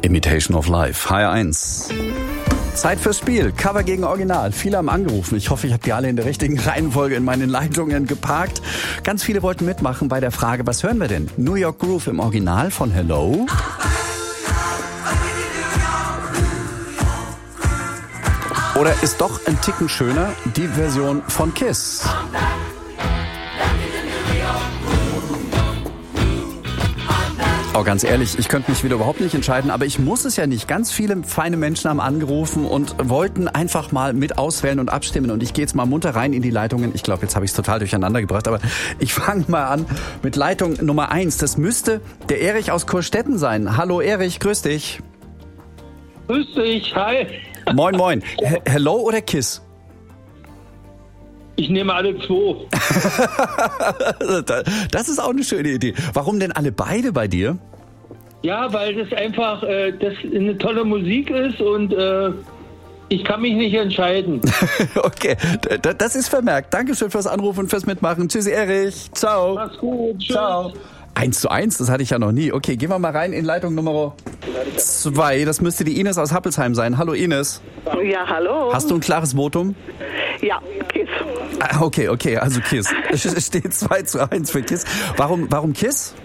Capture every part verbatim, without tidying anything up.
Imitation of Life, H R eins. Zeit fürs Spiel, Cover gegen Original. Viele haben angerufen. Ich hoffe, ich habe die alle in der richtigen Reihenfolge in meinen Leitungen geparkt. Ganz viele wollten mitmachen bei der Frage, was hören wir denn? New York Groove im Original von Hello. Oder ist doch ein Ticken schöner die Version von Kiss? Oh, ganz ehrlich, ich könnte mich wieder überhaupt nicht entscheiden, aber ich muss es ja nicht. Ganz viele feine Menschen haben angerufen und wollten einfach mal mit auswählen und abstimmen. Und ich gehe jetzt mal munter rein in die Leitungen. Ich glaube, jetzt habe ich es total durcheinander gebracht, aber ich fange mal an mit Leitung Nummer eins. Das müsste der Erich aus Kurstetten sein. Hallo Erich, grüß dich. Grüß dich, hi. Moin, moin. H- Hello oder Kiss? Ich nehme alle zwei. Das ist auch eine schöne Idee. Warum denn alle beide bei dir? Ja, weil das einfach äh, das eine tolle Musik ist und äh, ich kann mich nicht entscheiden. Okay, d- das ist vermerkt. Dankeschön fürs Anrufen und fürs Mitmachen. Tschüssi, Erich. Ciao. Mach's gut. Tschüss. Ciao. Eins zu eins, das hatte ich ja noch nie. Okay, gehen wir mal rein in Leitung Nummer zwei. Das müsste die Ines aus Happelsheim sein. Hallo Ines. Ja, hallo. Hast du ein klares Votum? Ja, Kiss. Ah, okay, okay, also Kiss. Es steht zwei zu eins für Kiss. Warum, warum Kiss?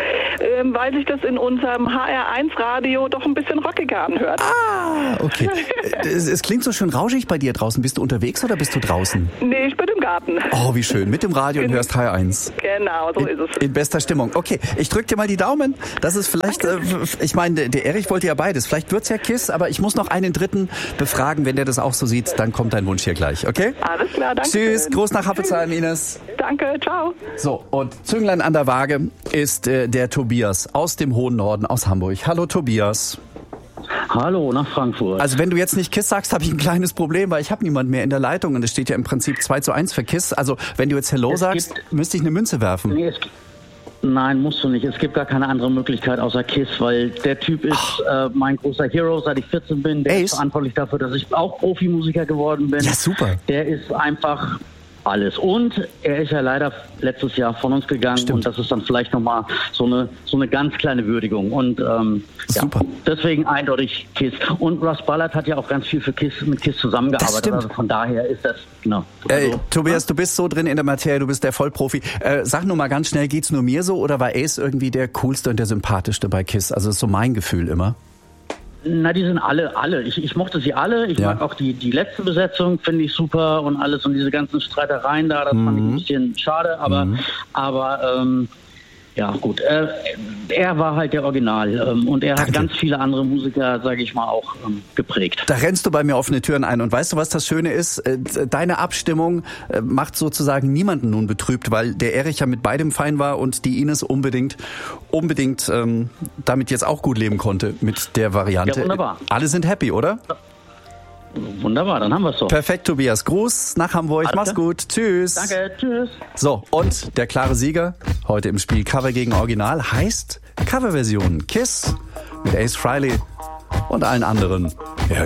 Ähm, weil sich das in unserem H R eins Radio doch ein bisschen rockiger anhört. Ah, okay. Es, es klingt so schön rauschig bei dir draußen. Bist du unterwegs oder bist du draußen? Nee, ich bin im Garten. Oh, wie schön. Mit dem Radio und hörst H R eins. Genau, so in, ist es. In bester Stimmung. Okay, ich drück dir mal die Daumen. Das ist vielleicht, äh, ich meine, der, der Erich wollte ja beides. Vielleicht wird's ja Kiss, aber ich muss noch einen dritten befragen. Wenn der das auch so sieht, dann kommt dein Wunsch hier gleich, okay? Alles klar, danke. Tschüss, Gruß nach Happelsheim, Ines. Danke, ciao. So, und Zünglein an der Waage ist äh, der Tobias aus dem hohen Norden, aus Hamburg. Hallo Tobias. Hallo, nach Frankfurt. Also wenn du jetzt nicht Kiss sagst, habe ich ein kleines Problem, weil ich habe niemand mehr in der Leitung und es steht ja im Prinzip zwei zu eins für Kiss. Also wenn du jetzt Hello Es sagst, gibt- müsste ich eine Münze werfen. Nee, es, nein, musst du nicht. Es gibt gar keine andere Möglichkeit außer Kiss, weil der Typ ist äh, mein großer Hero, seit ich vierzehn bin. Der Ace? ist verantwortlich dafür, dass ich auch Profimusiker geworden bin. Ja, super. Der ist einfach alles. Und er ist ja leider letztes Jahr von uns gegangen. Stimmt. Und das ist dann vielleicht nochmal so eine, so eine ganz kleine Würdigung. Und ähm, Super. Ja, deswegen eindeutig Kiss. Und Russ Ballard hat ja auch ganz viel für Kiss, mit Kiss zusammengearbeitet. stimmt. Also von daher ist das, genau. Ey, Also, Tobias, du bist so drin in der Materie, du bist der Vollprofi. Äh, sag nur mal ganz schnell, geht's nur mir so oder war Ace irgendwie der coolste und der sympathischste bei Kiss? Also das ist so mein Gefühl immer. Na, die sind alle, alle. Ich, ich mochte sie alle. Ich Ja. mag auch die, die letzte Besetzung, finde ich super und alles und diese ganzen Streitereien da, das Mhm. fand ich ein bisschen schade, aber, Mhm. aber ähm, ja gut. Äh, er war halt der Original ähm, und er Danke. hat ganz viele andere Musiker, sage ich mal, auch ähm, geprägt. Da rennst du bei mir offene Türen ein. Und weißt du, was das Schöne ist? Äh, Deine Abstimmung äh, macht sozusagen niemanden nun betrübt, weil der Erich ja mit beidem fein war und die Ines unbedingt, unbedingt ähm, damit jetzt auch gut leben konnte mit der Variante. Ja, wunderbar. Alle sind happy, oder? Wunderbar, dann haben wir es doch. Perfekt, Tobias. Gruß nach Hamburg. Alles Mach's klar. gut. Tschüss. Danke, tschüss. So, und der klare Sieger heute im Spiel Cover gegen Original heißt Coverversion Kiss mit Ace Frehley und allen anderen. Ja,